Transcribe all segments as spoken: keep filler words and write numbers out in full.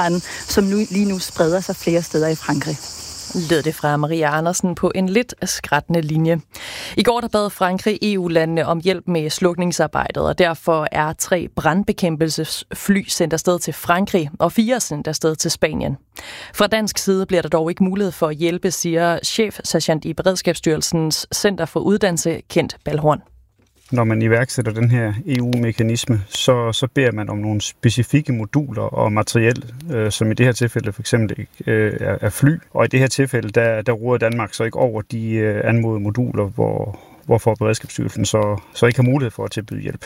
som nu, lige nu spreder sig flere steder i Frankrig. Lød det fra Maria Andersen på en lidt skrattende linje. I går der bad Frankrig E U-landene om hjælp med slukningsarbejdet, og derfor er tre brandbekæmpelsesfly sendt afsted til Frankrig og fire sendt afsted til Spanien. Fra dansk side bliver der dog ikke mulighed for at hjælpe, siger chefsergeant i Beredskabsstyrelsens Center for Uddannelse, Kent Balhorn. Når man iværksætter den her E U-mekanisme, så, så beder man om nogle specifikke moduler og materiel, øh, som i det her tilfælde for eksempel øh, er, er fly. Og i det her tilfælde, der, der råder Danmark så ikke over de øh, anmodede moduler, hvor, hvorfor Beredskabsstyrelsen så, så ikke har mulighed for at tilbyde hjælp.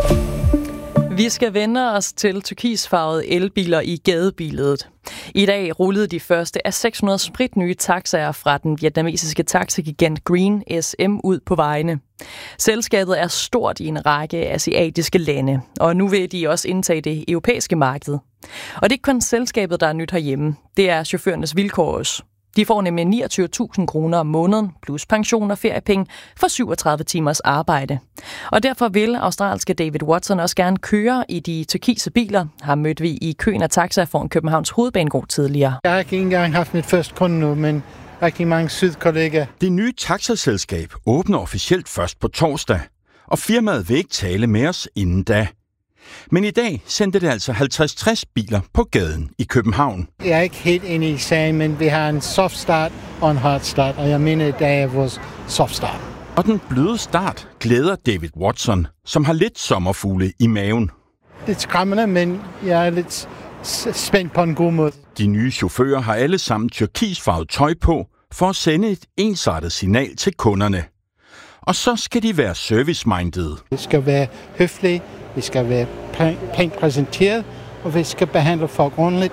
Vi skal vende os til turkisfarvede elbiler i gadebilledet. I dag rullede de første af seks hundrede spritnye taxaer fra den vietnamesiske taxigigant Green S M ud på vejene. Selskabet er stort i en række asiatiske lande, og nu vil de også indtage det europæiske marked. Og det er ikke kun selskabet, der er nyt herhjemme. Det er chaufførernes vilkår også. De får nemlig niogtyve tusind kroner om måneden, plus pension og feriepenge for syvogtredive timers arbejde. Og derfor vil australske David Watson også gerne køre i de turkise biler, har mødt vi i køen af taxaer foran Københavns Hovedbanegård tidligere. Jeg har ikke engang haft mit første kunde nu, men rigtig mange sydkollegaer. Det nye taxaselskab åbner officielt først på torsdag, og firmaet vil ikke tale med os inden da. Men i dag sendte det altså halvtreds til tres biler på gaden i København. Jeg er ikke helt inde i sagen, men vi har en soft start og en hard start, og jeg mener, at det er vores soft start. Og den bløde start glæder David Watson, som har lidt sommerfugle i maven. Det er skræmmende, men jeg er lidt spændt på en god måde. De nye chauffører har alle sammen turkisfarvet tøj på for at sende et ensartet signal til kunderne. Og så skal de være service-minded. Vi skal være høflige, vi skal være pænt præsenteret, og vi skal behandle folk ordentligt.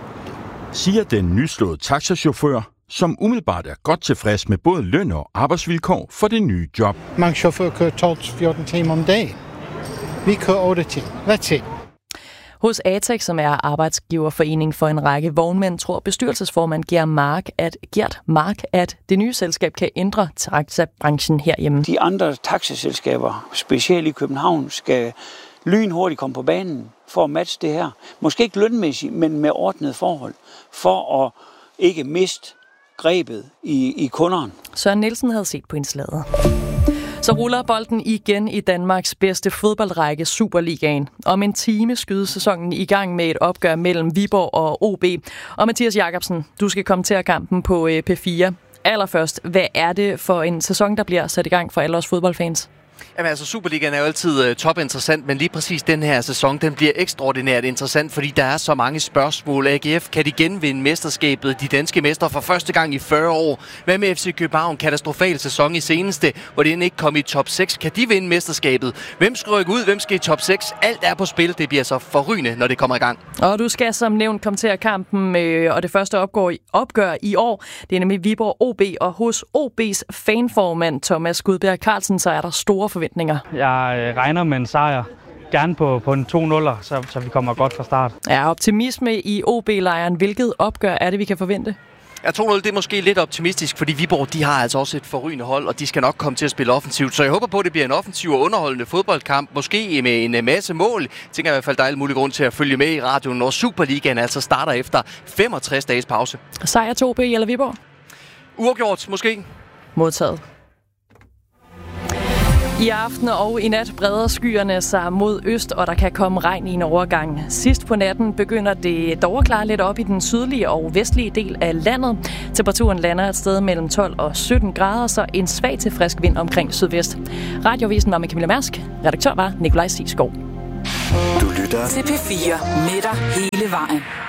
Siger den nyslåede taxachauffør, som umiddelbart er godt tilfreds med både løn og arbejdsvilkår for det nye job. Mange chauffører kører tolv til fjorten timer om dagen. Vi kører otte timer. That's it. Hos ATEX, som er arbejdsgiverforening for en række vognmænd, tror bestyrelsesformand Gert Mark, at, Gert Mark, at det nye selskab kan ændre taxabranchen herhjemme. De andre taxaselskaber, specielt i København, skal lynhurtigt komme på banen for at matche det her. Måske ikke lønmæssigt, men med ordnede forhold, for at ikke miste grebet i, i kunderne. Søren Nielsen havde set på indslaget. Så ruller bolden igen i Danmarks bedste fodboldrække, Superligaen. Om en time skydes sæsonen i gang med et opgør mellem Viborg og O B. Og Mathias Jacobsen, du skal kommentere kampen på P fire. Allerførst, hvad er det for en sæson, der bliver sat i gang for alle os fodboldfans? Jamen altså, Superligaen er jo altid uh, topinteressant, men lige præcis den her sæson, den bliver ekstraordinært interessant, fordi der er så mange spørgsmål. A G F, kan de genvinde mesterskabet? De danske mestre for første gang i fyrre år. Hvad med F C København? Katastrofal sæson i seneste, hvor den ikke kom i top seks. Kan de vinde mesterskabet? Hvem skal rykke ud? Hvem skal i top seks? Alt er på spil. Det bliver så forrygende, når det kommer i gang. Og du skal som nævnt kommentere kampen, øh, og det første opgør, opgør i år. Det er nemlig Viborg O B, og hos O B's fanformand Thomas Gudbjerg Carlsen, så er der store forventninger. Jeg regner med en sejr, gerne på, på en to nul, så, så vi kommer godt fra start. Er optimisme i O B-lejren. Hvilket opgør er det, vi kan forvente? Ja, to nul, det er måske lidt optimistisk, fordi Viborg, de har altså også et forrygende hold, og de skal nok komme til at spille offensivt. Så jeg håber på, at det bliver en offensiv og underholdende fodboldkamp, måske med en masse mål. Jeg tænker i hvert fald, der er alle mulige grund til at følge med i radioen, når Superligaen altså starter efter femogtres dages pause. Sejr til O B eller Viborg? Uafgjort, måske. Modtaget. I aften og i nat breder skyerne sig mod øst, og der kan komme regn i en overgang. Sidst på natten begynder det dog at klare lidt op i den sydlige og vestlige del af landet. Temperaturen lander et sted mellem tolv og sytten grader, så en svag til frisk vind omkring sydvest. Radiovisen var med Camilla Mærsk. Redaktør var Nikolaj Stigsgaard. Du lytter til P fire med dig hele vejen.